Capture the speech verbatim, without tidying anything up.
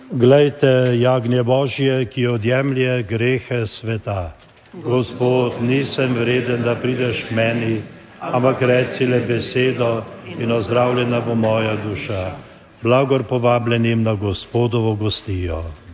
Glejte, jagnje Božje, ki odjemlje grehe sveta. Gospod, nisem vreden, da prideš k meni, ampak reci le besedo in ozdravljena bo moja duša. Blagor povabljenim na Gospodovo gostijo.